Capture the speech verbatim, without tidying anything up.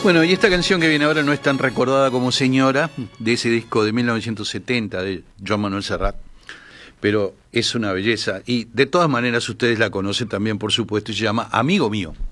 Bueno, y esta canción que viene ahora no es tan recordada como Señora, de ese disco de mil novecientos setenta de Joan Manuel Serrat, pero es una belleza. Y de todas maneras ustedes la conocen también, por supuesto, y se llama Amigo Mío.